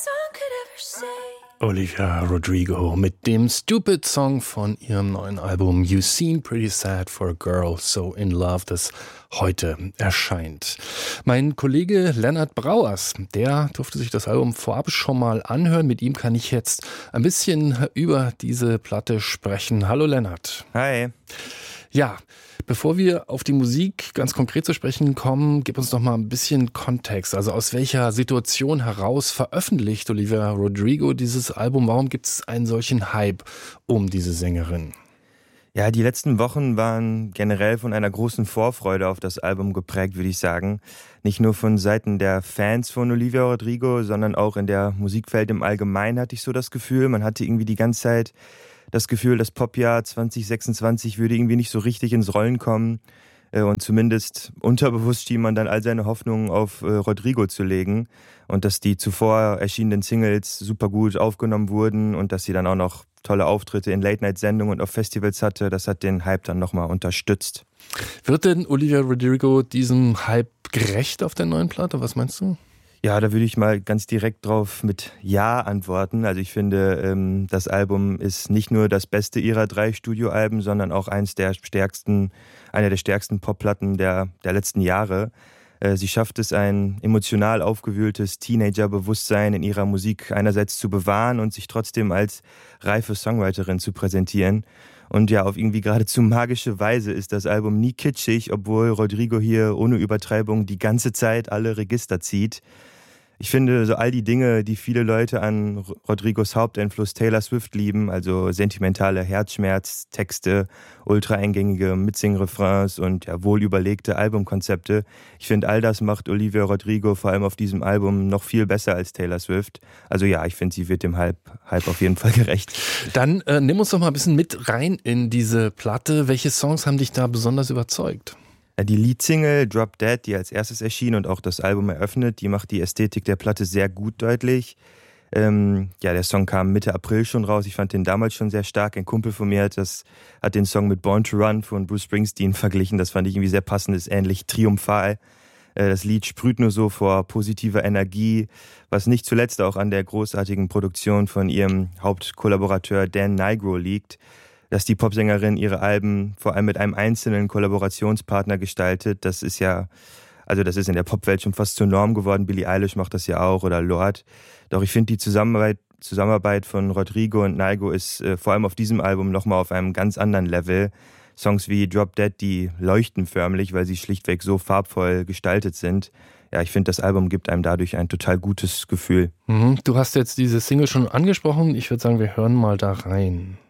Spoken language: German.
Olivia Rodrigo mit dem Stupid Song von ihrem neuen Album You Seem Pretty Sad for a Girl So in Love, das heute erscheint. Mein Kollege Lennart Brauers, der durfte sich das Album vorab schon mal anhören. Mit ihm kann ich jetzt ein bisschen über diese Platte sprechen. Hallo Lennart. Hi. Ja, bevor wir auf die Musik ganz konkret zu sprechen kommen, gib uns doch mal ein bisschen Kontext. Also aus welcher Situation heraus veröffentlicht Olivia Rodrigo dieses Album? Warum gibt es einen solchen Hype um diese Sängerin? Ja, die letzten Wochen waren generell von einer großen Vorfreude auf das Album geprägt, würde ich sagen. Nicht nur von Seiten der Fans von Olivia Rodrigo, sondern auch in der Musikwelt im Allgemeinen hatte ich so das Gefühl. Man hatte irgendwie die ganze Zeit das Gefühl, das Popjahr 2026 würde irgendwie nicht so richtig ins Rollen kommen. Und zumindest unterbewusst schien man dann all seine Hoffnungen auf Rodrigo zu legen. Und dass die zuvor erschienenen Singles super gut aufgenommen wurden und dass sie dann auch noch tolle Auftritte in Late-Night-Sendungen und auf Festivals hatte, das hat den Hype dann nochmal unterstützt. Wird denn Olivia Rodrigo diesem Hype gerecht auf der neuen Platte? Was meinst du? Ja, da würde ich mal ganz direkt drauf mit Ja antworten. Also ich finde, das Album ist nicht nur das beste ihrer 3 Studioalben, sondern auch eine der stärksten Popplatten der letzten Jahre. Sie schafft es, ein emotional aufgewühltes Teenagerbewusstsein in ihrer Musik einerseits zu bewahren und sich trotzdem als reife Songwriterin zu präsentieren. Und ja, auf irgendwie geradezu magische Weise ist das Album nie kitschig, obwohl Rodrigo hier ohne Übertreibung die ganze Zeit alle Register zieht. Ich finde, so all die Dinge, die viele Leute an Rodrigos Haupteinfluss Taylor Swift lieben, also sentimentale Herzschmerztexte, ultra eingängige Mitsing-Refrains und ja, wohlüberlegte Albumkonzepte. Ich finde, all das macht Olivia Rodrigo vor allem auf diesem Album noch viel besser als Taylor Swift. Also ja, ich finde, sie wird dem Hype auf jeden Fall gerecht. Dann nimm uns doch mal ein bisschen mit rein in diese Platte. Welche Songs haben dich da besonders überzeugt? Die Leadsingle Drop Dead, die als erstes erschien und auch das Album eröffnet, die macht die Ästhetik der Platte sehr gut deutlich. Der Song kam Mitte April schon raus. Ich fand den damals schon sehr stark. Ein Kumpel von mir hat den Song mit Born to Run von Bruce Springsteen verglichen. Das fand ich irgendwie sehr passend, ist ähnlich triumphal. Das Lied sprüht nur so vor positiver Energie, was nicht zuletzt auch an der großartigen Produktion von ihrem Hauptkollaborateur Dan Nigro liegt. Dass die Popsängerin ihre Alben vor allem mit einem einzelnen Kollaborationspartner gestaltet, das ist in der Popwelt schon fast zur Norm geworden. Billie Eilish macht das ja auch oder Lorde. Doch ich finde, die Zusammenarbeit von Rodrigo und Nigro ist vor allem auf diesem Album nochmal auf einem ganz anderen Level. Songs wie Drop Dead, die leuchten förmlich, weil sie schlichtweg so farbvoll gestaltet sind. Ja, ich finde, das Album gibt einem dadurch ein total gutes Gefühl. Du hast jetzt diese Single schon angesprochen. Ich würde sagen, wir hören mal da rein.